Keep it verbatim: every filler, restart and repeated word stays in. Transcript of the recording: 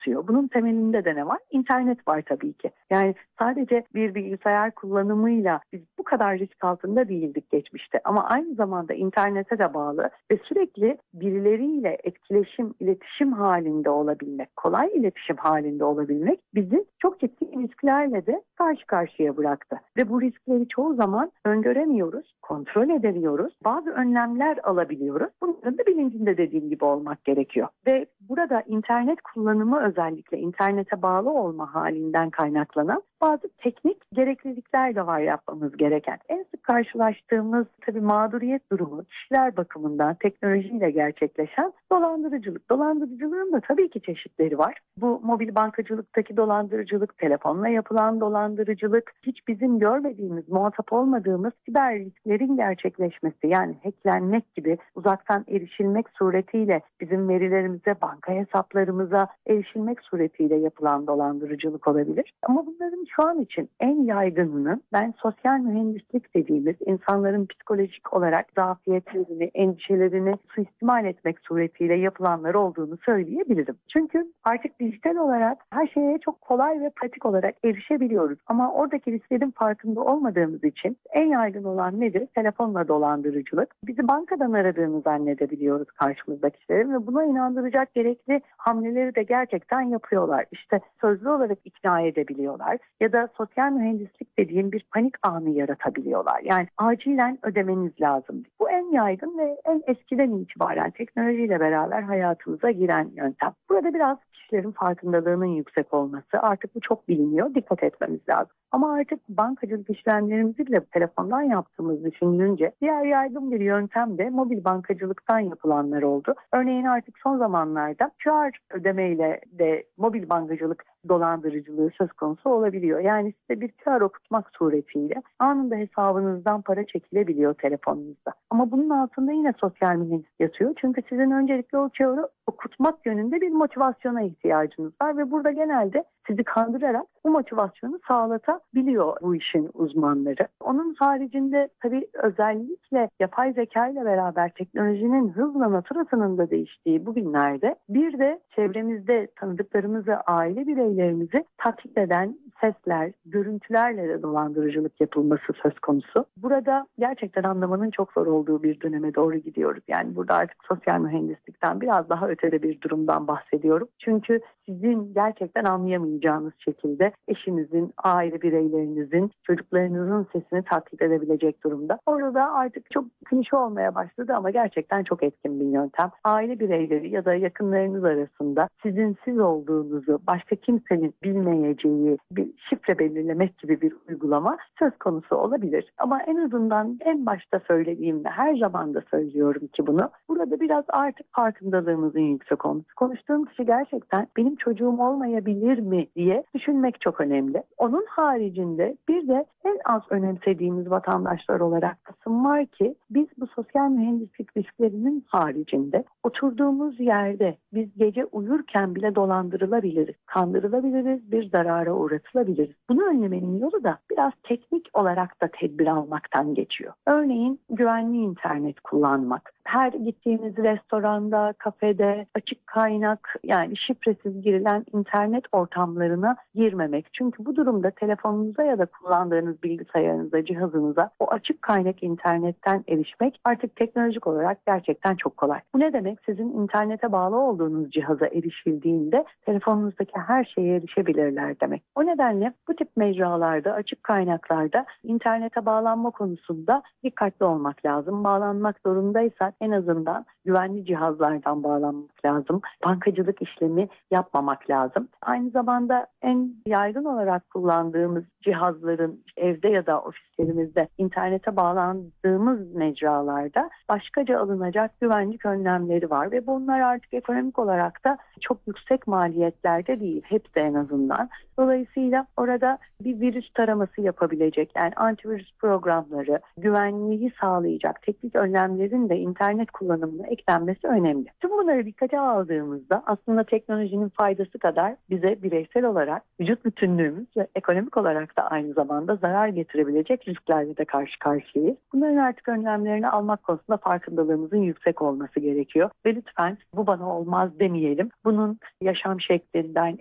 tutuyor. Bunun temelinde de ne var? İnternet var tabii ki. Yani sadece bir bilgisayar kullanımıyla biz bu kadar risk altında değildik geçmişte. Ama aynı zamanda internete de bağlı ve sürekli birileriyle etkileşim, iletişim halinde olabilmek, kolay iletişim halinde olabilmek bizi çok ciddi risklerle de karşı karşıya bıraktı. Ve bu riskleri çoğu zaman öngöremiyoruz, kontrol edemiyoruz, bazı önlemler alabiliyoruz. Bunların da bilincinde dediğim gibi olmak gerekiyor. Ve burada internet kullanımı özellikle internete bağlı olma halinden kaynaklanan bazı teknik gereklilikler de var yapmamız gereken. En sık karşılaştığımız tabii mağduriyet durumu kişiler bakımından teknolojiyle gerçekleşen dolandırıcılık. Dolandırıcılığın da tabii ki çeşitleri var. Bu mobil bankacılıktaki dolandırıcılık, telefonla yapılan dolandırıcılık, hiç bizim görmediğimiz, muhatap olmadığımız siber risklerin gerçekleşmesi, yani hacklenmek gibi uzaktan erişilmek suretiyle bizim verilerimize, banka hesaplarımıza erişilmek suretiyle yapılan dolandırıcılık olabilir. Ama bunların şu an için en yaygınının ben sosyal mühendislik dediğimiz insanların psikolojik olarak zafiyetlerini, endişelerini suistimal etmek suretiyle yapılanlar olduğunu söyleyebilirim. Çünkü artık dijital olarak her şeye çok kolay ve pratik olarak erişebiliyoruz. Ama oradaki risklerin farkında olmadığımız için en yaygın olan nedir? Telefonla dolandırıcılık. Bizi bankadan aradığını zannedebiliyoruz karşımızdaki kişilerin ve buna inandıracak gerekli hamleleri de gerçekten yapıyorlar. İşte sözlü olarak ikna edebiliyorlar ya da sosyal mühendislik dediğim bir panik anı yaratabiliyorlar. Yani acilen ödemeniz lazım. Bu en yaygın ve en eskiden itibaren teknolojiyle beraber hayatımıza giren yöntem. Burada biraz kişilerin farkındalığının yüksek olması, artık bu çok biliniyor, dikkat etmemiz lazım. Ama artık bankacılık işlemlerimizi bile telefondan yaptığımız düşünülünce diğer yaygın bir yöntem de mobil bankacılıktan yapılanlar oldu. Örneğin artık son zamanlarda Q R ödemeyle de mobil bankacılık dolandırıcılığı söz konusu olabiliyor. Yani size bir Q R okutmak suretiyle anında hesabınızdan para çekilebiliyor telefonunuzda. Ama bunun altında yine sosyal mühendislik yatıyor. Çünkü sizin öncelikle o Q R'ı okutmak yönünde bir motivasyona ihtiyacınız var ve burada genelde sizi kandırarak bu motivasyonu sağlatabiliyor bu işin uzmanları. Onun haricinde tabii özellikle yapay zeka ile beraber teknolojinin hızla naturasının da değiştiği bu günlerde bir de çevremizde tanıdıklarımızı, aile bireylerimizi taklit eden sesler, görüntülerle de dolandırıcılık yapılması söz konusu. Burada gerçekten anlamanın çok zor olduğu bir döneme doğru gidiyoruz. Yani burada artık sosyal mühendislikten biraz daha ötede bir durumdan bahsediyorum. Çünkü sizin gerçekten anlayamayacağınız şekilde eşinizin, aile bireylerinizin, çocuklarınızın sesini taklit edebilecek durumda. Orada artık çok klişe olmaya başladı ama gerçekten çok etkin bir yöntem. Aile bireyleri ya da yakınlarınız arasında sizin siz olduğunuzu başka kimsenin bilmeyeceği bir şifre belirlemek gibi bir uygulama söz konusu olabilir. Ama en azından en başta söylediğimde her zaman da söylüyorum ki bunu. Burada biraz artık farkındalığımızın yüksek olması. Konuştuğum kişi gerçekten benim çocuğum olmayabilir mi diye düşünmek çok önemli. Onun haricinde bir de en az önemsediğimiz vatandaşlar olarak kısım var ki biz bu sosyal mühendislik risklerinin haricinde oturduğumuz yerde biz gece uyurken bile dolandırılabiliriz, kandırılabiliriz, bir zarara uğratılabiliriz. Bunu önlemenin yolu da biraz teknik olarak da tedbir almaktan geçiyor. Örneğin güvenli internet kullanmak. Her gittiğiniz restoranda, kafede açık kaynak yani şifresiz girilen internet ortamlarına girmemek. Çünkü bu durumda telefonunuza ya da kullandığınız bilgisayarınıza, cihazınıza o açık kaynak internetten erişmek artık teknolojik olarak gerçekten çok kolay. Bu ne demek? Sizin internete bağlı olduğunuz cihaza erişildiğinde telefonunuzdaki her şeye erişebilirler demek. O nedenle bu tip mecralarda, açık kaynaklarda internete bağlanma konusunda dikkatli olmak lazım. Bağlanmak zorundaysak en azından güvenli cihazlardan bağlanmak lazım. Bankacılık işlemi yapmamak lazım. Aynı zamanda en yaygın olarak kullandığımız cihazların evde ya da ofislerimizde internete bağlandığımız mecralarda başkaca alınacak güvenlik önlemleri var ve bunlar artık ekonomik olarak da çok yüksek maliyetlerde değil. Hepsi en azından. Dolayısıyla orada bir virüs taraması yapabilecek, yani antivirüs programları, güvenliği sağlayacak teknik önlemlerin de internet kullanımına eklenmesi önemli. Tüm bunları dikkate aldığımızda aslında teknolojinin faydası kadar bize bireysel olarak vücut bütünlüğümüz ve ekonomik olarak da aynı zamanda zarar getirebilecek risklerle de karşı karşıyayız. Bunların artık önlemlerini almak konusunda farkındalığımızın yüksek olması gerekiyor ve lütfen bu bana olmaz demeyelim. Bunun yaşam şeklinden,